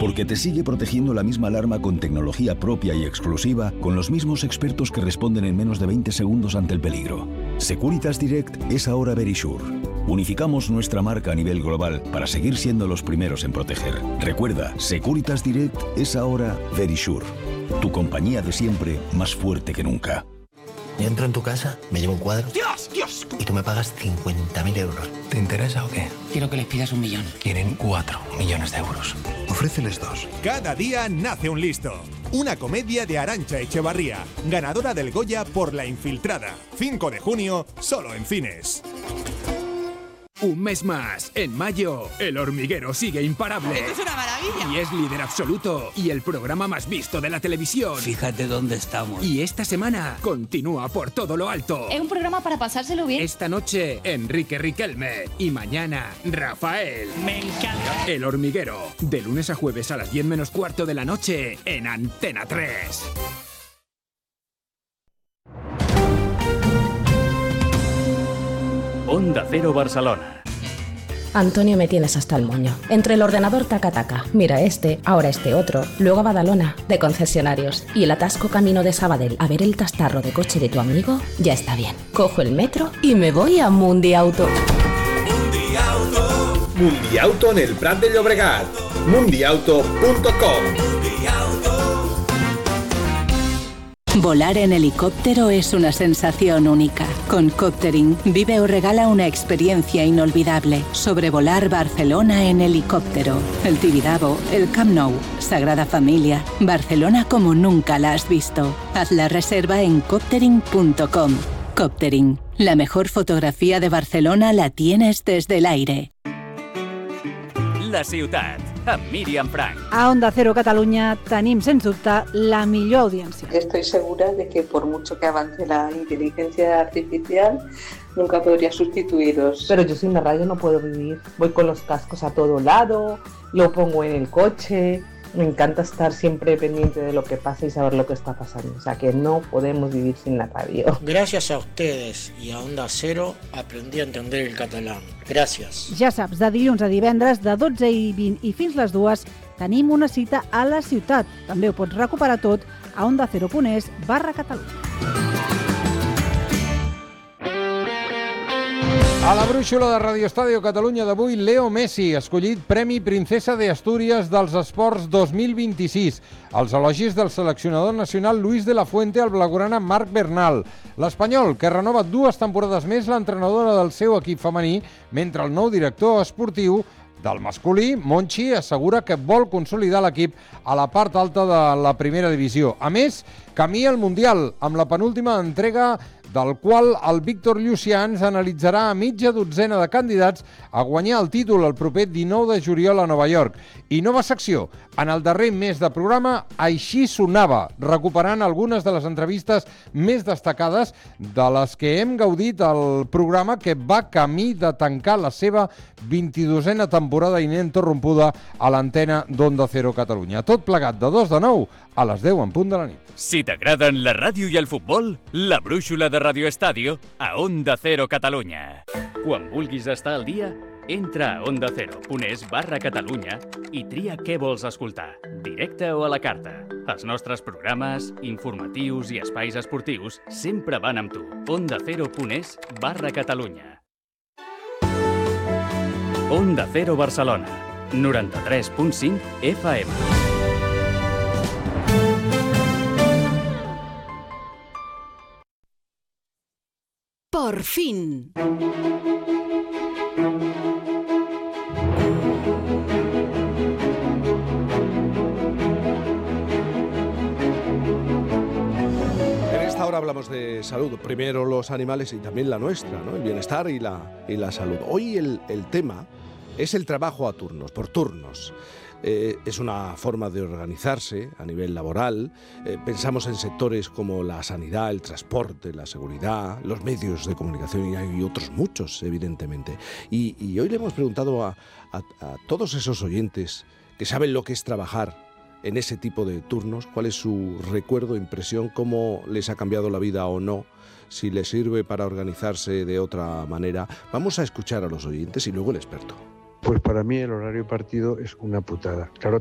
Porque te sigue protegiendo la misma alarma con tecnología propia y exclusiva, con los mismos expertos que responden en menos de 20 segundos ante el peligro. Securitas Direct es ahora Verisure. Unificamos nuestra marca a nivel global para seguir siendo los primeros en proteger. Recuerda, Securitas Direct es ahora Verisure. Tu compañía de siempre, más fuerte que nunca. Yo entro en tu casa, me llevo un cuadro. ¡Dios! Y tú me pagas 50.000 euros. ¿Te interesa o qué? Quiero que les pidas 1 millón. Quieren 4 millones de euros. Ofréceles 2. Cada día nace un listo. Una comedia de Arantxa Echevarría, ganadora del Goya por La Infiltrada. 5 de junio, solo en cines. Un mes más, en mayo, El Hormiguero sigue imparable. ¡Esto es una maravilla! Y es líder absoluto y el programa más visto de la televisión. Fíjate dónde estamos. Y esta semana continúa por todo lo alto. Es un programa para pasárselo bien. Esta noche, Enrique Riquelme. Y mañana, Rafael. ¡Me encanta! El Hormiguero, de lunes a jueves a las 10 menos cuarto de la noche, en Antena 3. Onda Cero Barcelona. Antonio, me tienes hasta el moño. Entre el ordenador taca-taca, mira este, ahora este otro, luego a Badalona, de concesionarios, y el atasco camino de Sabadell a ver el tastarro de coche de tu amigo, ya está bien. Cojo el metro y me voy a Mundiauto. Mundiauto. Mundiauto en el Prat de Llobregat. Mundiauto.com. Volar en helicóptero es una sensación única. Con Coptering, vive o regala una experiencia inolvidable. Sobrevolar Barcelona en helicóptero. El Tibidabo, el Camp Nou, Sagrada Familia, Barcelona como nunca la has visto. Haz la reserva en coptering.com. Coptering, la mejor fotografía de Barcelona la tienes desde el aire. La ciutat, amb Míriam Frank. A Onda Cero Catalunya tenim, sens dubte, la millor audiència. Estoy segura de que por mucho que avance la inteligencia artificial, nunca podría sustituiros. Pero yo sin la radio no puedo vivir. Voy con los cascos a todo lado, lo pongo en el coche. Me encanta estar siempre pendiente de lo que pasa y saber lo que está pasando. O sea que no podemos vivir sin la radio. Gracias a ustedes y a Onda Cero aprendí a entender el catalán. Gracias. Ja saps, de dilluns a divendres, de 12:20 i fins les 2, tenim una cita a la ciutat. També ho pots recuperar tot a ondacero.es/Catalunya. A la brúixola de Radio Estadio Catalunya d'avui, Leo Messi, escollit Premi Princesa de Astúries dels Esports 2026. Els elogis del seleccionador nacional Luis de la Fuente al blaugrana Marc Bernal. L'espanyol, que renova 2 temporades més l'entrenadora del seu equip femení, mentre el nou director esportiu del masculí, Monchi, assegura que vol consolidar l'equip a la part alta de la primera divisió. A més, camí al Mundial, amb la penúltima entrega del qual el Víctor Llucians analitzarà a mitja dotzena de candidats a guanyar el títol el proper 19 de juliol a Nova York. I nova secció, en el darrer mes de programa, Així sonava, recuperant algunes de les entrevistes més destacades de les que hem gaudit al programa que va camí de tancar la seva 22a temporada ininterrompuda a l'antena d'Onda Cero Catalunya. Tot plegat de 2 de 9 a les 10 en punt de la nit. Si t'agraden la ràdio i el futbol, la brúixola de Radio Estadio a Onda Cero Catalunya. Quan vulguis estar al dia, entra a ondacero.es/Catalunya i tria què vols escoltar, directe o a la carta. Els nostres programes, informatius i espais esportius sempre van amb tu. ondacero.es/Catalunya. Onda Cero Barcelona, 93.5 FM. Por fin. En esta hora hablamos de salud. Primero los animales y también la nuestra, ¿no? El bienestar y la salud. Hoy el tema es el trabajo a turnos, por turnos. Es una forma de organizarse a nivel laboral. Pensamos en sectores como la sanidad, el transporte, la seguridad, los medios de comunicación, y hay otros muchos, evidentemente. Y hoy le hemos preguntado a todos esos oyentes que saben lo que es trabajar en ese tipo de turnos, cuál es su recuerdo, impresión, cómo les ha cambiado la vida o no, si les sirve para organizarse de otra manera. Vamos a escuchar a los oyentes y luego el experto. Pues para mí el horario partido es una putada. Claro,